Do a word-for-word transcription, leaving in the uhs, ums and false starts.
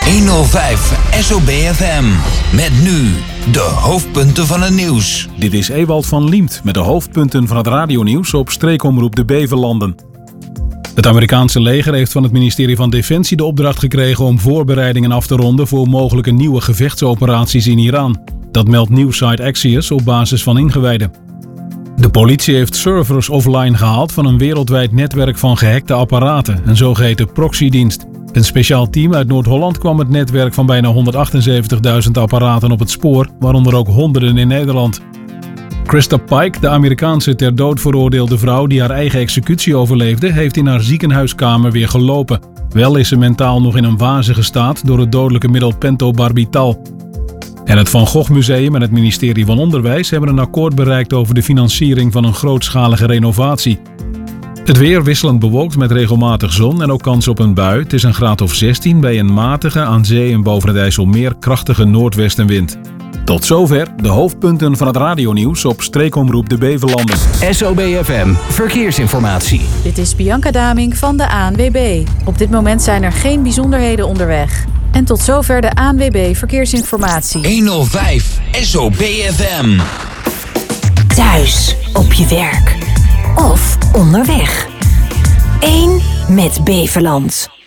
honderdvijf S O B F M. Met nu de hoofdpunten van het nieuws. Dit is Ewald van Liemt met de hoofdpunten van het radionieuws op streekomroep de Beverlanden. Het Amerikaanse leger heeft van het ministerie van Defensie de opdracht gekregen om voorbereidingen af te ronden voor mogelijke nieuwe gevechtsoperaties in Iran. Dat meldt nieuwssite Axios op basis van ingewijden. De politie heeft servers offline gehaald van een wereldwijd netwerk van gehackte apparaten, een zogeheten proxydienst. Een speciaal team uit Noord-Holland kwam het netwerk van bijna honderdachtenzeventigduizend apparaten op het spoor, waaronder ook honderden in Nederland. Krista Pike, de Amerikaanse ter dood veroordeelde vrouw die haar eigen executie overleefde, heeft in haar ziekenhuiskamer weer gelopen. Wel is ze mentaal nog in een wazige staat door het dodelijke middel pentobarbital. En het Van Gogh Museum en het ministerie van Onderwijs hebben een akkoord bereikt over de financiering van een grootschalige renovatie. Het weer wisselend bewolkt met regelmatig zon en ook kans op een bui. Het is een graad of zestien bij een matige, aan zee en boven het IJsselmeer krachtige noordwestenwind. Tot zover de hoofdpunten van het radionieuws op streekomroep de Beverlanden. S O B F M Verkeersinformatie. Dit is Bianca Damink van de A N W B. Op dit moment zijn er geen bijzonderheden onderweg. En tot zover de A N W B Verkeersinformatie. honderdvijf S O B F M. Thuis, op je werk of onderweg. Eén met Beverland.